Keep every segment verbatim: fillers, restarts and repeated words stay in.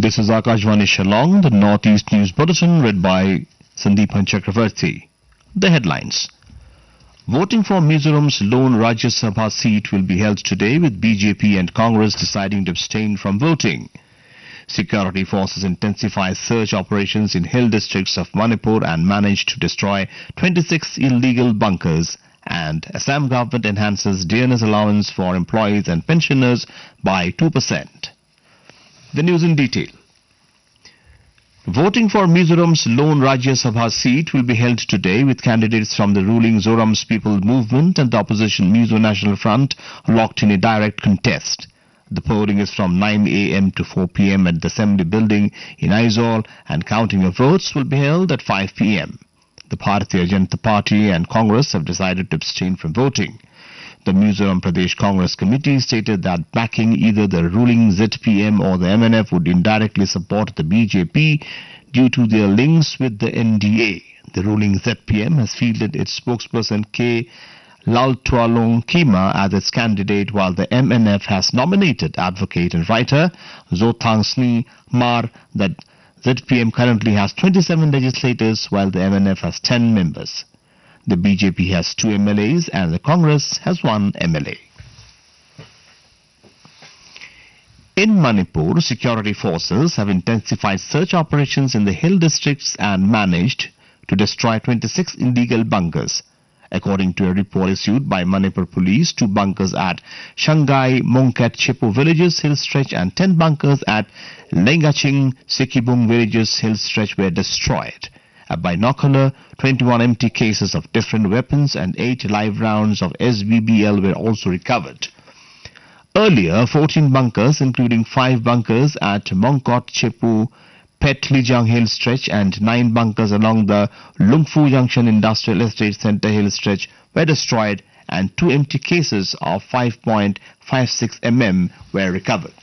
This is Akashvani Shillong, the Northeast News Bulletin, read by Sandeepan Chakravarti. The headlines. Voting for Mizoram's lone Rajya Sabha seat will be held today, with B J P and Congress deciding to abstain from voting. Security forces intensify search operations in hill districts of Manipur and managed to destroy twenty-six illegal bunkers. And Assam government enhances D N S allowance for employees and pensioners by two percent. The news in detail. Voting for Mizoram's lone Rajya Sabha seat will be held today, with candidates from the ruling Zoram's People Movement and the opposition Mizo National Front locked in a direct contest. The polling is from nine a m to four p m at the Assembly Building in Aizawl, and counting of votes will be held at five p m The Bharatiya Janata Party and Congress have decided to abstain from voting. The Mizoram Pradesh Congress Committee stated that backing either the ruling Z P M or the M N F would indirectly support the B J P due to their links with the N D A. The ruling Z P M has fielded its spokesperson K. Laltwalong Kima as its candidate, while the M N F has nominated advocate and writer Zothang Sni Mar. That Z P M currently has twenty-seven legislators, while the M N F has ten members. The B J P has two M L As and the Congress has one M L A. In Manipur, security forces have intensified search operations in the hill districts and managed to destroy twenty-six illegal bunkers. According to a report issued by Manipur police, two bunkers at Shanghai Mongkat Chepo villages hill stretch and ten bunkers at Lengaching Sikibung villages hill stretch were destroyed. A binocular, twenty-one empty cases of different weapons and eight live rounds of S B B L were also recovered. Earlier, fourteen bunkers, including five bunkers at Mongkot Chepu Petlijang Hill Stretch and nine bunkers along the Lungfu Junction Industrial Estate Center Hill Stretch, were destroyed, and two empty cases of five point five six millimeter were recovered.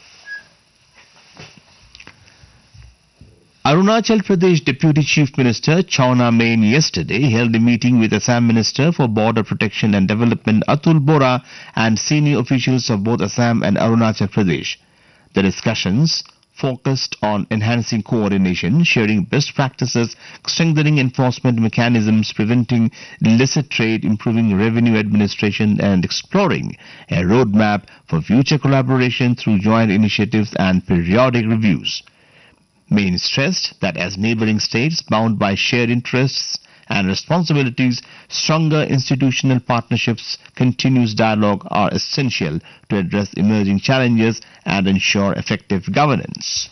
Arunachal Pradesh Deputy Chief Minister Chauna Main yesterday held a meeting with Assam Minister for Border Protection and Development Atul Bora and senior officials of both Assam and Arunachal Pradesh. The discussions focused on enhancing coordination, sharing best practices, strengthening enforcement mechanisms, preventing illicit trade, improving revenue administration, and exploring a roadmap for future collaboration through joint initiatives and periodic reviews. Main stressed that as neighboring states bound by shared interests and responsibilities, stronger institutional partnerships, continuous dialogue are essential to address emerging challenges and ensure effective governance.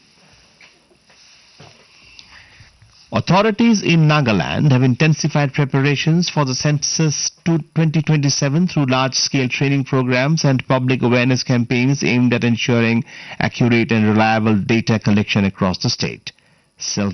Authorities in Nagaland have intensified preparations for the census twenty twenty-seven through large-scale training programs and public awareness campaigns aimed at ensuring accurate and reliable data collection across the state. Self